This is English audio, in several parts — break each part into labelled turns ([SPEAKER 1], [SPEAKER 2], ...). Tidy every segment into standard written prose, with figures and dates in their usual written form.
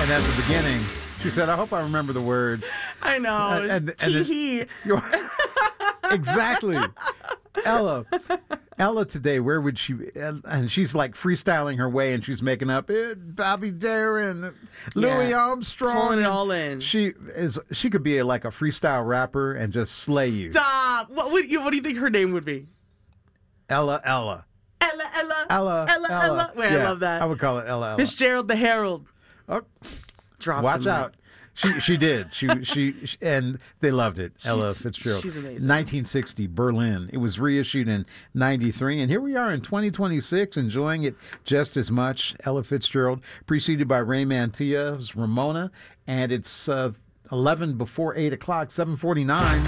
[SPEAKER 1] And at the beginning, she said, I hope I remember the words.
[SPEAKER 2] I know. Tee-hee.
[SPEAKER 1] Exactly. Ella today, where would she be? And she's like freestyling her way, and she's making up Bobby Darin, Louis Armstrong.
[SPEAKER 2] Pulling it all in.
[SPEAKER 1] She could be like a freestyle rapper and just slay you.
[SPEAKER 2] Stop. What do you think her name would be?
[SPEAKER 1] Ella.
[SPEAKER 2] Ella. Wait,
[SPEAKER 1] Yeah,
[SPEAKER 2] I love that.
[SPEAKER 1] I would call it Ella.
[SPEAKER 2] Fitzgerald the Herald.
[SPEAKER 1] Oh,
[SPEAKER 2] Drop
[SPEAKER 1] watch out. She did. She and they loved it. Ella Fitzgerald.
[SPEAKER 2] She's amazing.
[SPEAKER 1] 1960, Berlin. It was reissued in 93, and here we are in 2026, enjoying it just as much. Ella Fitzgerald, preceded by Ray Mantia's Ramona, and it's 11 before 8 o'clock, 7:49.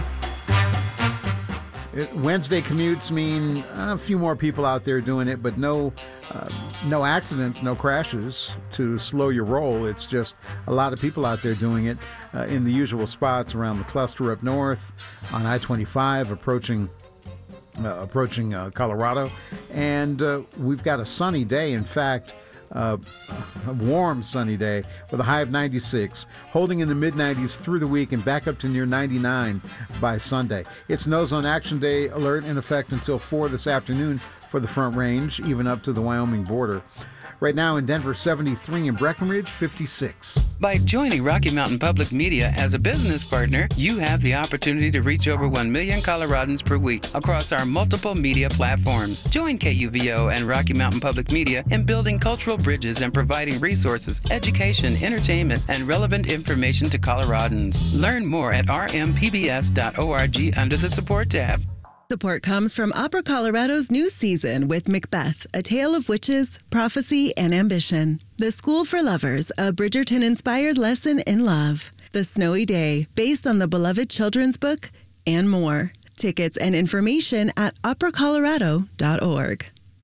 [SPEAKER 1] Wednesday commutes mean a few more people out there doing it, but no accidents, no crashes to slow your roll. It's just a lot of people out there doing it in the usual spots around the cluster up north on I-25 approaching Colorado. And we've got a sunny day. In fact, a warm, sunny day with a high of 96, holding in the mid-90s through the week and back up to near 99 by Sunday. It's No Zone Action Day alert in effect until 4 this afternoon for the Front Range, even up to the Wyoming border. Right now in Denver, 73, in Breckenridge, 56.
[SPEAKER 3] By joining Rocky Mountain Public Media as a business partner, you have the opportunity to reach over 1 million Coloradans per week across our multiple media platforms. Join KUVO and Rocky Mountain Public Media in building cultural bridges and providing resources, education, entertainment, and relevant information to Coloradans. Learn more at rmpbs.org under the Support tab.
[SPEAKER 4] Support comes from Opera Colorado's new season with Macbeth, A Tale of Witches, Prophecy, and Ambition. The School for Lovers, a Bridgerton-inspired lesson in love. The Snowy Day, based on the beloved children's book, and more. Tickets and information at operacolorado.org.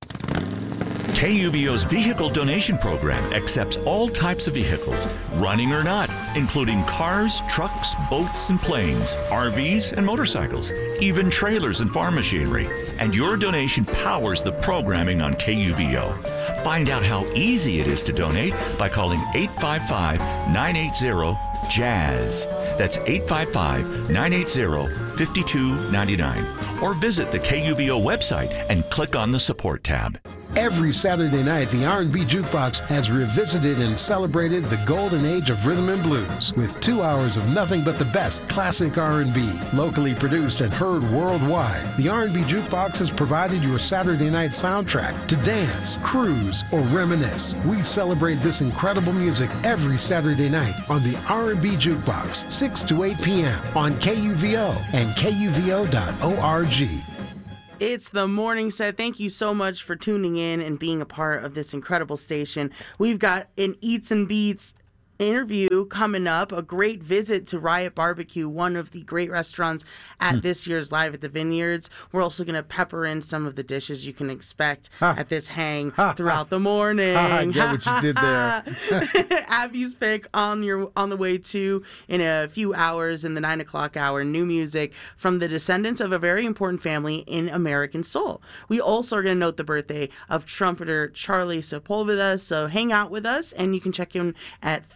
[SPEAKER 5] KUVO's vehicle donation program accepts all types of vehicles, running or not, including cars, trucks, boats, and planes, RVs, and motorcycles, even trailers and farm machinery. And your donation powers the programming on KUVO. Find out how easy it is to donate by calling 855-980-JAZZ. That's 855-980-5299. Or visit the KUVO website and click on the Support tab.
[SPEAKER 6] Every Saturday night, the R&B Jukebox has revisited and celebrated the golden age of rhythm and blues with 2 hours of nothing but the best classic R&B, locally produced and heard worldwide. The R&B Jukebox has provided your Saturday night soundtrack to dance, cruise, or reminisce. We celebrate this incredible music every Saturday night on the R&B Jukebox, 6 to 8 p.m. on KUVO and KUVO.org.
[SPEAKER 2] It's the morning set. Thank you so much for tuning in and being a part of this incredible station. We've got an Eats and Beats interview coming up, a great visit to Riot Barbecue, one of the great restaurants at this year's Live at the Vineyards. We're also going to pepper in some of the dishes you can expect at this hang throughout the morning.
[SPEAKER 1] I get what you did there.
[SPEAKER 2] Abby's pick on the way to in a few hours in the 9 o'clock hour. New music from the descendants of a very important family in American soul. We also are going to note the birthday of trumpeter Charlie Sepulveda. So hang out with us, and you can check in at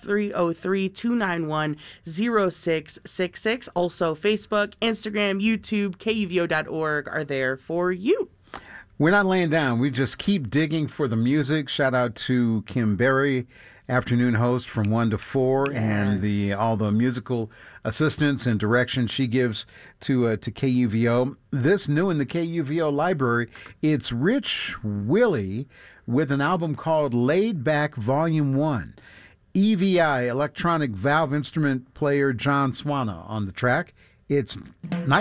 [SPEAKER 2] 303-291-0666. Also, Facebook, Instagram, YouTube, KUVO.org are there for you.
[SPEAKER 1] We're not laying down. We just keep digging for the music. Shout out to Kim Berry, afternoon host from 1 to 4,
[SPEAKER 2] Yes.
[SPEAKER 1] and all the musical assistance and direction she gives to KUVO. This new in the KUVO library, it's Rich Willie with an album called Laid Back Volume 1. EVI, electronic valve instrument player John Swana on the track. It's nice.